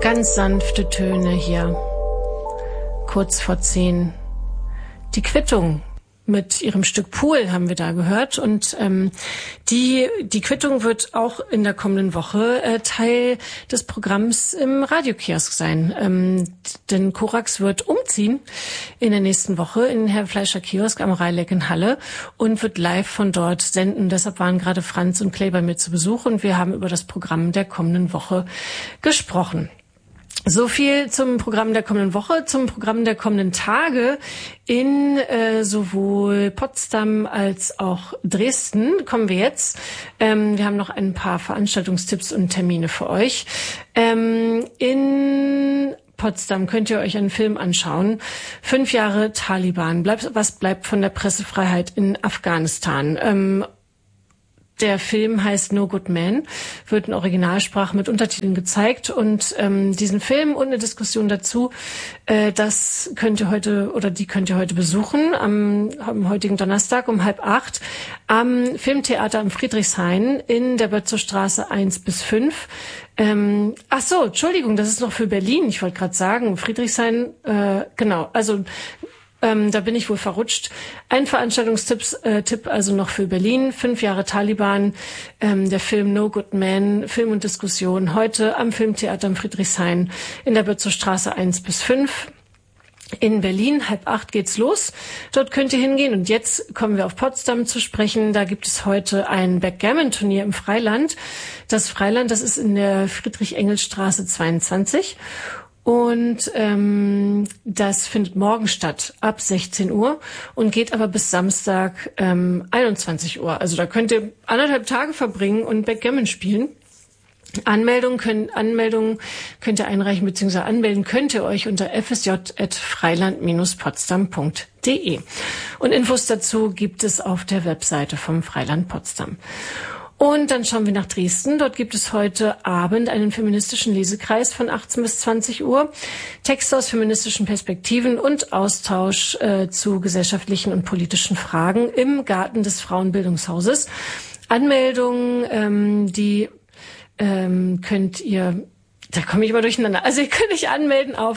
Ganz sanfte Töne hier, kurz vor 10. Die Quittung mit ihrem Stück Pool haben wir da gehört. Und die Quittung wird auch in der kommenden Woche Teil des Programms im Radiokiosk sein. Denn Korax wird umziehen in der nächsten Woche in den Herr Fleischer Kiosk am Reileck in Halle und wird live von dort senden. Deshalb waren gerade Franz und Clay bei mir zu Besuch und wir haben über das Programm der kommenden Woche gesprochen. So viel zum Programm der kommenden Woche, zum Programm der kommenden Tage in sowohl Potsdam als auch Dresden kommen wir jetzt. Wir haben noch ein paar Veranstaltungstipps und Termine für euch. In Potsdam könnt ihr euch einen Film anschauen. 5 Jahre Taliban. Was bleibt von der Pressefreiheit in Afghanistan? Der Film heißt No Good Man, wird in Originalsprache mit Untertiteln gezeigt und diesen Film und eine Diskussion dazu, das könnt ihr heute oder die könnt ihr heute besuchen am heutigen Donnerstag um 7:30 am Filmtheater am Friedrichshain in der Bötzow-Straße 1-5. Ach so, Entschuldigung, das ist noch für Berlin. Ich wollte gerade sagen, Friedrichshain, genau, also da bin ich wohl verrutscht. Ein Veranstaltungstipp also noch für Berlin. 5 Jahre Taliban, der Film No Good Man, Film und Diskussion. Heute am Filmtheater am Friedrichshain in der Bötzow-Straße 1-5. In Berlin, 7:30 geht's los. Dort könnt ihr hingehen. Und jetzt kommen wir auf Potsdam zu sprechen. Da gibt es heute ein Backgammon-Turnier im Freiland. Das Freiland, das ist in der Friedrich-Engels-Straße 22. Und das findet morgen statt, ab 16 Uhr und geht aber bis Samstag 21 Uhr. Also da könnt ihr 1,5 Tage verbringen und Backgammon spielen. Anmeldungen könnt ihr einreichen, beziehungsweise anmelden könnt ihr euch unter fsj@freiland-potsdam.de. Und Infos dazu gibt es auf der Webseite vom Freiland Potsdam. Und dann schauen wir nach Dresden. Dort gibt es heute Abend einen feministischen Lesekreis von 18 bis 20 Uhr. Texte aus feministischen Perspektiven und Austausch zu gesellschaftlichen und politischen Fragen im Garten des Frauenbildungshauses. Anmeldungen, die könnt ihr, da komme ich immer durcheinander. Also ihr könnt euch anmelden auf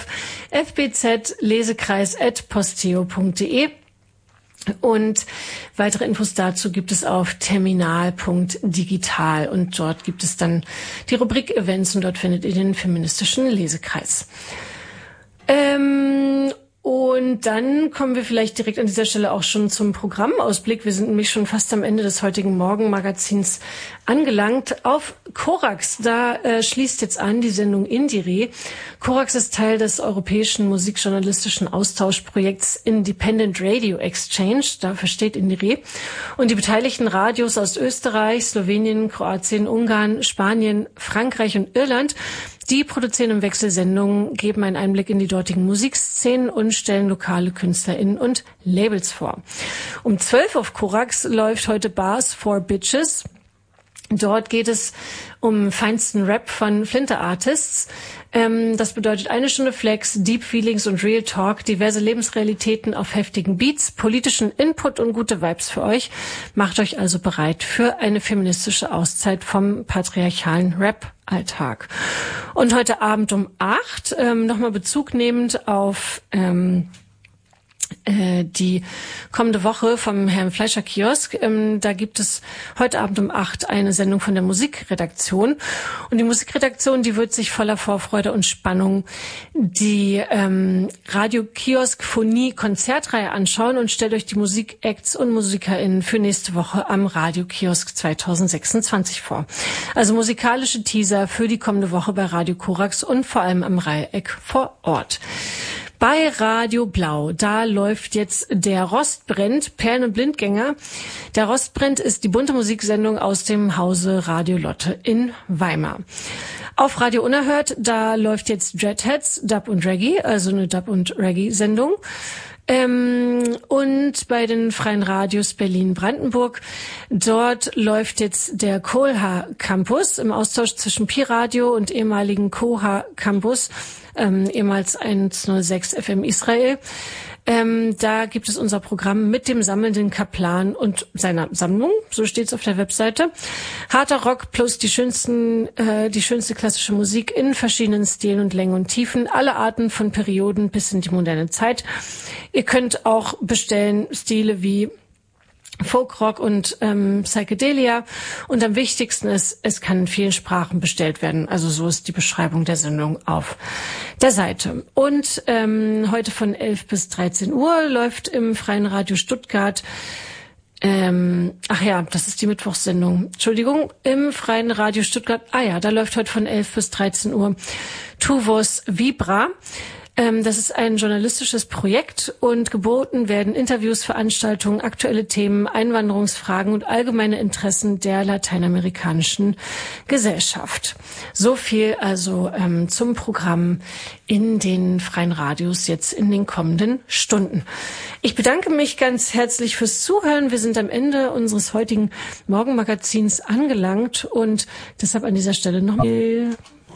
fbzlesekreis@posteo.de. Und weitere Infos dazu gibt es auf terminal.digital und dort gibt es dann die Rubrik Events und dort findet ihr den feministischen Lesekreis. Und dann kommen wir vielleicht direkt an dieser Stelle auch schon zum Programmausblick. Wir sind nämlich schon fast am Ende des heutigen Morgenmagazins angelangt. Auf Korax, da schließt jetzt an die Sendung Indire. Korax ist Teil des europäischen musikjournalistischen Austauschprojekts Independent Radio Exchange, dafür steht Indire. Und die beteiligten Radios aus Österreich, Slowenien, Kroatien, Ungarn, Spanien, Frankreich und Irland, die produzieren im Wechsel Sendungen, geben einen Einblick in die dortigen Musikszenen und stellen lokale KünstlerInnen und Labels vor. Um 12 auf Korax läuft heute Bars for Bitches. Dort geht es um feinsten Rap von Flinter Artists. Das bedeutet 1 Stunde Flex, Deep Feelings und Real Talk, diverse Lebensrealitäten auf heftigen Beats, politischen Input und gute Vibes für euch. Macht euch also bereit für eine feministische Auszeit vom patriarchalen Rap-Alltag. Und heute Abend um 8, nochmal Bezug nehmend auf die kommende Woche vom Herrn Fleischer Kiosk. Da gibt es heute Abend um 8 eine Sendung von der Musikredaktion. Und die Musikredaktion, die wird sich voller Vorfreude und Spannung die Radio-Kiosk-Phonie-Konzertreihe anschauen und stellt euch die Musikacts und MusikerInnen für nächste Woche am Radio-Kiosk 2026 vor. Also musikalische Teaser für die kommende Woche bei Radio Korax und vor allem am Reileck vor Ort. Bei Radio Blau, da läuft jetzt der Rost brennt, Perlen- und Blindgänger. Der Rost brennt ist die bunte Musiksendung aus dem Hause Radio Lotte in Weimar. Auf Radio Unerhört, da läuft jetzt Dreadheads, Dub und Reggae, also eine Dub- und Reggae-Sendung. Und bei den freien Radios Berlin-Brandenburg, dort läuft jetzt der Kohlha Campus im Austausch zwischen Pi-Radio und ehemaligen Koha Campus, ehemals 106 FM Israel. Da gibt es unser Programm mit dem sammelnden Kaplan und seiner Sammlung, so steht's auf der Webseite. Harter Rock plus die schönste klassische Musik in verschiedenen Stilen und Längen und Tiefen, alle Arten von Perioden bis in die moderne Zeit. Ihr könnt auch bestellen Stile wie Folkrock und Psychedelia. Und am wichtigsten ist, es kann in vielen Sprachen bestellt werden. Also so ist die Beschreibung der Sendung auf der Seite. Und heute von 11 bis 13 Uhr läuft im Freien Radio Stuttgart das ist die Mittwochssendung. Entschuldigung, im Freien Radio Stuttgart. Da läuft heute von 11 bis 13 Uhr Tu Vos Vibra. Das ist ein journalistisches Projekt und geboten werden Interviews, Veranstaltungen, aktuelle Themen, Einwanderungsfragen und allgemeine Interessen der lateinamerikanischen Gesellschaft. So viel also zum Programm in den freien Radios jetzt in den kommenden Stunden. Ich bedanke mich ganz herzlich fürs Zuhören. Wir sind am Ende unseres heutigen Morgenmagazins angelangt und deshalb an dieser Stelle noch